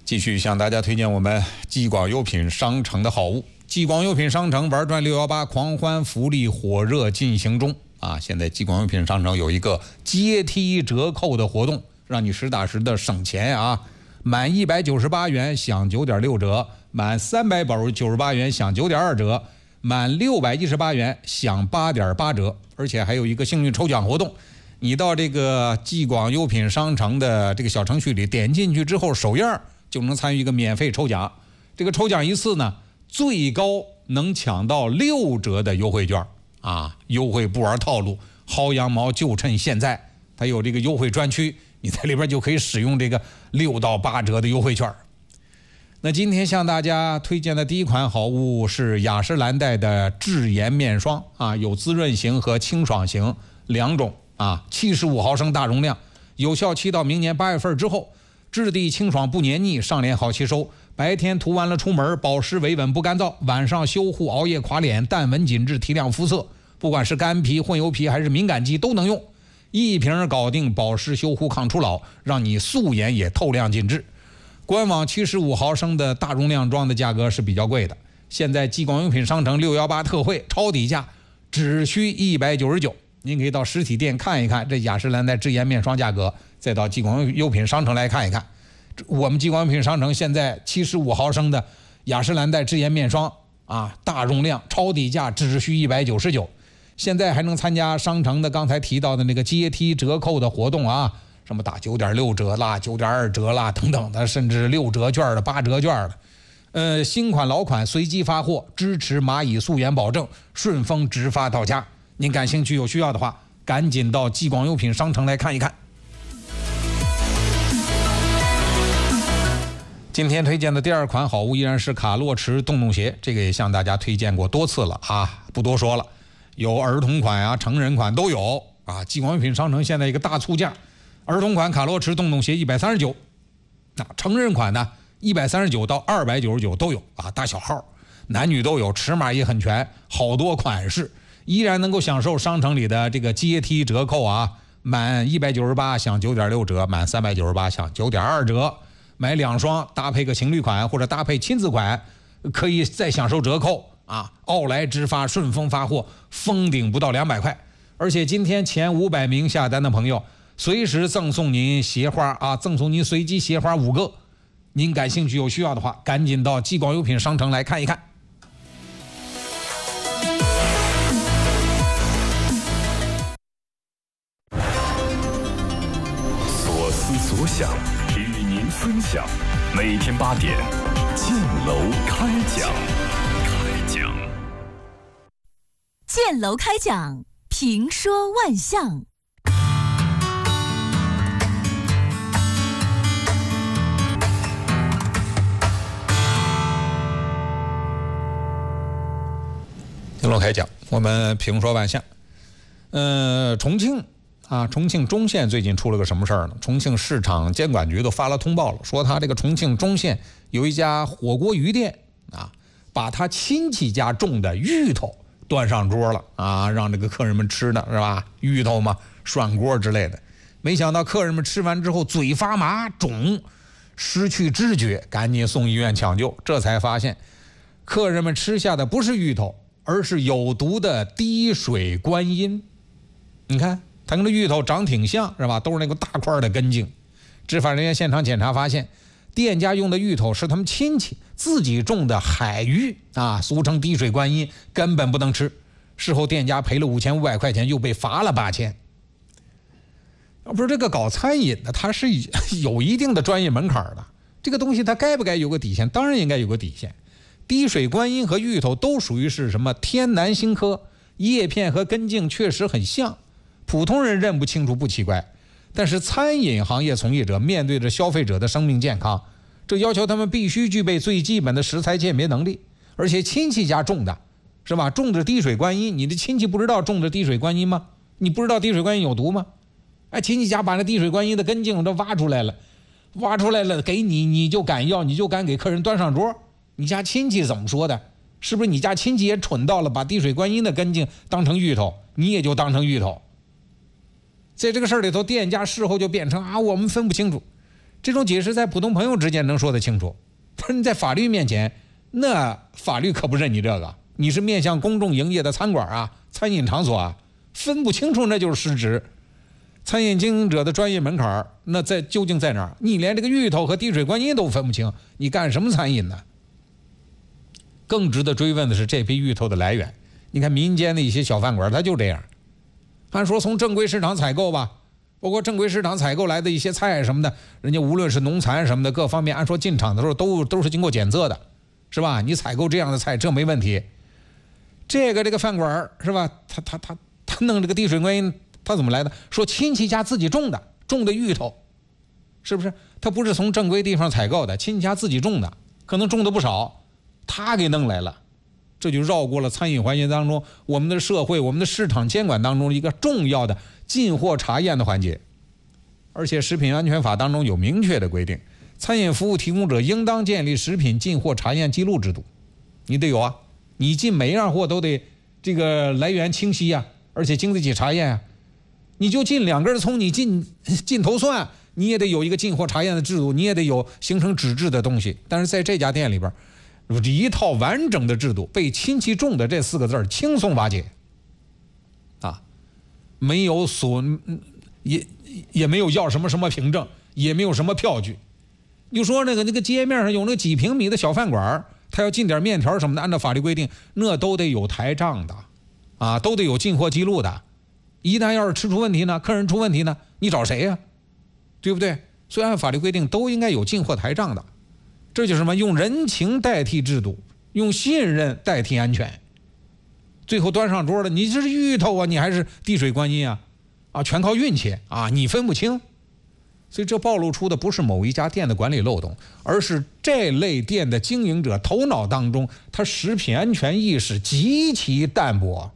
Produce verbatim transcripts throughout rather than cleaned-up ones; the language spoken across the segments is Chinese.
继续向大家推荐我们继广优品商城的好物。继广优品商城玩转六一八狂欢福利火热进行中啊！现在继广优品商城有一个阶梯折扣的活动，让你实打实的省钱啊！满一百九十八元享 九点六 折，满三百九十八元享 九点二 折，满六百一十八元享 八点八 折，而且还有一个幸运抽奖活动。你到这个继广优品商城的这个小程序里点进去之后，首页就能参与一个免费抽奖。这个抽奖一次呢，最高能抢到六折的优惠券啊！优惠不玩套路，薅羊毛就趁现在。它有这个优惠专区，你在里边就可以使用这个六到八折的优惠券。那今天向大家推荐的第一款好物是雅诗兰黛的智颜面霜啊，有滋润型和清爽型两种啊，七十五毫升大容量，有效期到明年八月份之后。质地清爽不黏腻，上脸好吸收。白天涂完了出门，保湿维稳不干燥；晚上修护熬夜垮脸，淡纹紧致提亮肤色。不管是干皮、混油皮还是敏感肌都能用，一瓶搞定保湿修护抗初老，让你素颜也透亮紧致。官网七十五毫升的大容量装的价格是比较贵的，现在继广优品商城六一八特惠超底价，只需一百九十九。您可以到实体店看一看这雅诗兰黛智颜面霜价格，再到继广优品商城来看一看。我们继广优品商城现在七十五毫升的雅诗兰黛智颜面霜啊，大容量超底价只需一百九十九。现在还能参加商城的刚才提到的那个阶梯折扣的活动啊，什么打 九点六 折啦、九点二 折啦等等的，甚至六折券的、八折券的。呃，新款老款随机发货，支持蚂蚁素颜保证，顺丰直发到家。您感兴趣有需要的话，赶紧到继广优品商城来看一看。今天推荐的第二款好物依然是卡洛驰洞洞鞋，这个也向大家推荐过多次了啊，不多说了。有儿童款啊、成人款都有啊。继广优品商城现在一个大促价，儿童款卡洛驰洞洞鞋一百三十九，那成人款呢一百三十九到二百九十九都有啊，大小号，男女都有，尺码也很全，好多款式。依然能够享受商城里的这个阶梯折扣啊，满一百九十八享 九点六 折，满三百九十八享 九点二 折，买两双搭配个情侣款或者搭配亲子款，可以再享受折扣啊！奥莱直发顺丰发货，封顶不到两百块，而且今天前五百名下单的朋友，随时赠送您鞋花啊，赠送您随机鞋花五个。您感兴趣有需要的话，赶紧到继广优品商城来看一看。 所想与您分享，每天八点，建楼开讲。开讲， 建楼开讲，评说万象。 建楼开讲，我们评说万象。呃，重庆。啊，重庆中县最近出了个什么事儿呢？重庆市场监管局都发了通报了，说他这个重庆中县有一家火锅鱼店啊，把他亲戚家种的芋头端上桌了啊，让这个客人们吃的是吧？芋头嘛，涮锅之类的。没想到客人们吃完之后嘴发麻、肿，失去知觉，赶紧送医院抢救，这才发现客人们吃下的不是芋头，而是有毒的滴水观音。你看。它跟这芋头长挺像是吧？都是那个大块的根茎。执法人员现场检查发现，店家用的芋头是他们亲戚自己种的海芋啊，俗称滴水观音，根本不能吃。事后店家赔了五千五百块钱，又被罚了八千。要不是这个搞餐饮的，他是有一定的专业门槛的。这个东西它该不该有个底线？当然应该有个底线。滴水观音和芋头都属于是什么天南星科，叶片和根茎确实很像。普通人认不清楚不奇怪，但是餐饮行业从业者面对着消费者的生命健康，这要求他们必须具备最基本的食材鉴别能力。而且亲戚家种的是吧？种着滴水观音，你的亲戚不知道种着滴水观音吗？你不知道滴水观音有毒吗？哎，亲戚家把那滴水观音的根茎都挖出来了，挖出来了给你，你就敢要，你就敢给客人端上桌？你家亲戚怎么说的？是不是你家亲戚也蠢到了，把滴水观音的根茎当成芋头，你也就当成芋头？在这个事儿里头，店家事后就变成啊，我们分不清楚。 这种解释在普通朋友之间能说得清楚，但是你在法律面前，那法律可不认你这个。你是面向公众营业的餐馆啊、餐饮场所啊，分不清楚那就是失职。餐饮经营者的专业门槛那在究竟在哪儿？你连这个芋头和滴水观音都分不清，你干什么餐饮呢？更值得追问的是这批芋头的来源。你看民间的一些小饭馆，它就这样，按说从正规市场采购吧，包括正规市场采购来的一些菜什么的，人家无论是农残什么的各方面，按说进场的时候都都是经过检测的，是吧？你采购这样的菜，这没问题。这个这个饭馆是吧？他他他他弄这个滴水观音，他怎么来的？说亲戚家自己种的，种的芋头，是不是？他不是从正规地方采购的，亲戚家自己种的，可能种的不少，他给弄来了，这就绕过了餐饮环节当中我们的社会、我们的市场监管当中一个重要的进货查验的环节。而且食品安全法当中有明确的规定，餐饮服务提供者应当建立食品进货查验记录制度，你得有啊。你进每样货都得这个来源清晰呀、啊，而且经得起查验啊。你就进两根葱，你进进头蒜，你也得有一个进货查验的制度，你也得有形成纸质的东西。但是在这家店里边，一套完整的制度被亲戚种的这四个字轻松瓦解啊，没有所也也没有要什么什么凭证，也没有什么票据。你说那个那个街面上有那几平米的小饭馆，他要进点面条什么的，按照法律规定，那都得有台账的，啊，都得有进货记录的。一旦要是吃出问题呢，客人出问题呢，你找谁呀、啊？对不对？所以按法律规定都应该有进货台账的。这就是什么？用人情代替制度，用信任代替安全。最后端上桌了，你这是芋头啊，你还是滴水观音啊？啊，全靠运气啊，你分不清。所以这暴露出的不是某一家店的管理漏洞，而是这类店的经营者头脑当中他食品安全意识极其淡薄。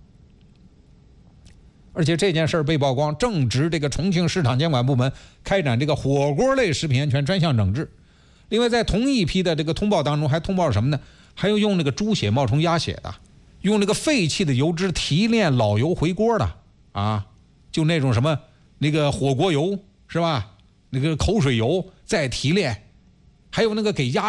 而且这件事被曝光，正值这个重庆市场监管部门开展这个火锅类食品安全专项整治。另外在同一批的这个通报当中还通报什么呢？还有用那个猪血冒充鸭血的，用那个废弃的油脂提炼老油回锅的啊，就那种什么那个火锅油是吧？那个口水油再提炼，还有那个给鸭